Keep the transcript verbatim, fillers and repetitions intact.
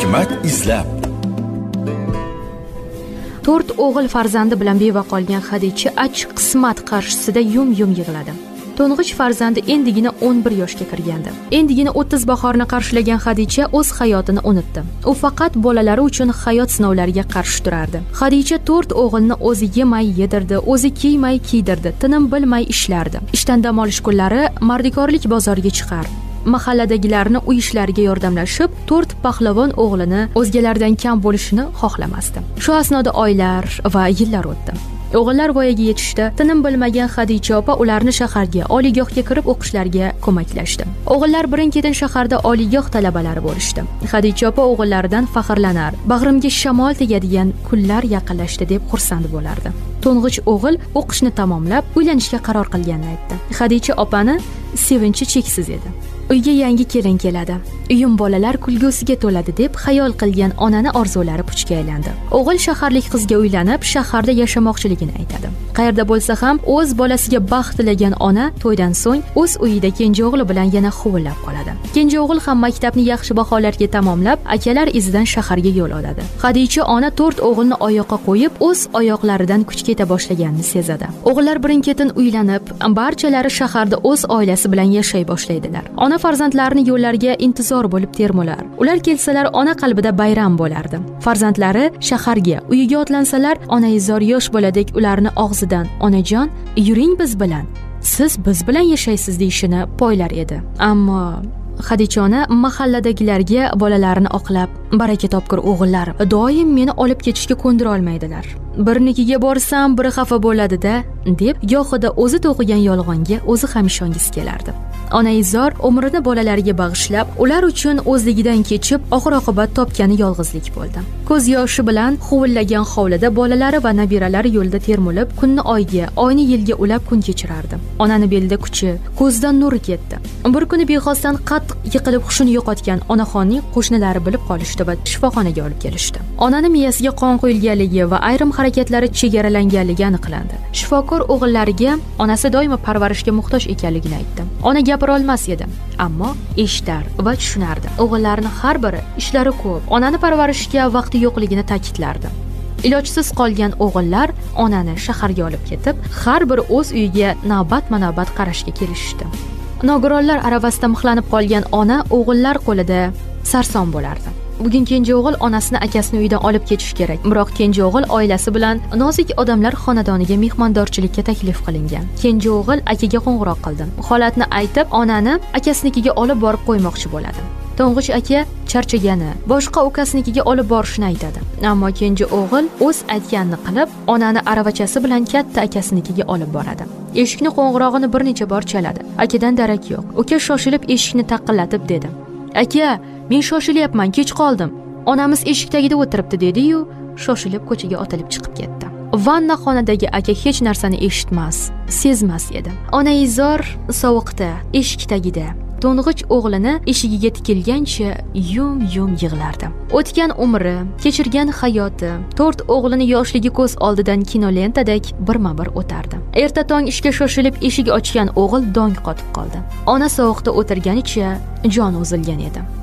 Hikmat izlab. To'rt o'g'il farzandi bilan beva qolgan Xadicha achchiq qismat qarshisida yum-yum yig'ladi. To'ng'ich farzandi endigina o'n bir yoshga kirgandi. Endigina o'ttiz bahorni qarshilagan Xadicha o'z hayotini unutdi. U faqat bolalari uchun hayot sinovlariga qarshi turardi. Xadicha to'rt o'g'ilni o'zi yemay yedirdi, o'zi kiymay kiydirdi, tinim bilmay ishlardi. Ishdan dam olish kunlari mardikorlik bozoriga chiqar. Mahalladagilarni uy ishlariga yordamlashib, to'rt pahlavon o'g'lini o'zgalardan kam bo'lishini xohlamasdi. Shu asnoda oylar va yillar o'tdi. O'g'illar voyaga yetishdi. Tinim bilmagan Xadicha opa ularni shaharga, oliygohga kirib o'qishlariga ko'maklashdi. O'g'illar birin-ketin shaharda oliygoh talabalari bo'lishdi. Xadicha opa o'g'illaridan faxrlanar, bag'rimga shamol tegadigan kunlar yaqinlashdi deb xursand bo'lardi. To'ng'ich o'g'il o'qishni tamomlab, uylanishga qaror qilganini aytdi. Xadicha opani sevinchi cheksiz edi. Uyga yangi kelin keladi, uyim bolalar kulgusiga to'ladi deb xayol qilgan onani orzulari puchga aylandi. O'g'il shaharlik qizga uylanib, shaharda yashamoqchiligini aytadi. Qayerda bo'lsa ham o'z bolasiga baxt tilagan ona to'ydan so'ng o'z uyida kenja o'g'li bilan yana huvillab qoladi. Kenja o'g'il ham maktabni yaxshi baholarga tamomlab, akalar izidan shaharga yo'l oladi. Xadicha ona to'rt o'g'ilni oyoqqa qo'yib, o'z oyoqlaridan kuch keta boshlaganini sezadi. O'g'illar birin-ketin uylanib, barchalari shaharda o'z oilasi bilan yashay boshlaydilar. Ona farzandlarini yo'llarga intizor bo'lib termular. Ular kelsalar, ona qalbida bayram bo'lardi. Farzandlari shaharga, uyiga otlansalar, onaizor yosh boladek ularni og'zidan "Onajon, yuring biz bilan. Siz biz bilan yashaysiz" deyishini poylar edi. Ammo Xadicha ona mahalladagilarga bolalarini oqlab, baraka topkur o'g'illar doim meni olib ketishga ko'ndira olmaydilar. Birnikiga borsam, biri xafa bo'ladi-da, deb gohida o'zi to'qigan yolg'onga o'zi ham ishongisi kelardi. Onaizor umrini bolalariga bag'ishlab, ular uchun o'zligidan kechib, oxir-oqibat topgani yolg'izlik bo'ldi. Ko'z yoshi bilan huvillagan hovlida bolalari va nabiralari yo'lda termulib, kunni oyga, oyni yilga ulab kun kechirardi. Onani belida kuchi, ko'zidan nuri ketdi. Bir kuni bexosdan qattiq yiqilib hushini yo'qotgan onaxonning qo'shnilari bilib qolishdi va shifoxonaga olib kelishdi. Onani miyasiga qon quyilganligi va ayrim harakatlari chegaralanganligi aniqlandi. Shifokor o'g'illariga onasi doimo parvarishga muhtoj ekanligini aytdi. Ona gapira olmas edi, ammo eshitar va tushunardi. O'g'illarning har biri ishlari ko'p, onani parvarishga vaqti yo'qligini ta'kidlardi. Ilojsiz qolgan o'g'illar onani shaharga olib ketib, har biri o'z uyiga navbatma-navbat qarashga kelishdi. Nogironlar aravasida mixlanib qolgan ona o'g'illar qo'lida sarson bo'lardi. Bugun kenja o'g'il onasini akasining uyidan olib ketish kerak. Biroq kenja o'g'il oilasi bilan nozik odamlar xonadoniga mehmondorchilikka taklif qilingan. Kenja o'g'il akaga qo'ng'iroq qildi. Holatni aytib, onani akasinikiga olib borib qo'ymoqchi bo'ladi. To'ng'ich aka charchagani, boshqa ukasinikiga olib borishni aytadi. Ammo kenja o'g'il o'z aytganini qilib, onani aravachasi bilan katta akasinikiga olib boradi. Eshikni qo'ng'irog'ini bir necha bor chaladi. Akadan darak yo'q. Uka shoshilib eshikni taqillatib dedi: "Aka, men shoshilyapman, kech qoldim. Onamiz eshik tagida o'tiribdi", dedi-yu, shoshilib ko'chaga otilib chiqib ketdi. Vanna xonadagi aka hech narsani eshitmas, sezmas edi. Onaizor sovuqda, eshik tagida to'ng'ich o'g'lini eshigiga tikilgancha yum-yum yig'lardi. O'tgan umri, kechirgan hayoti, to'rt o'g'lini yoshligi ko'z oldidan kinolentadek birma-bir o'tardi. Erta tong ishga shoshilib eshik ochgan o'g'il dong qotib qoldi. Ona sovuqda o'tirganicha joni uzilgan edi.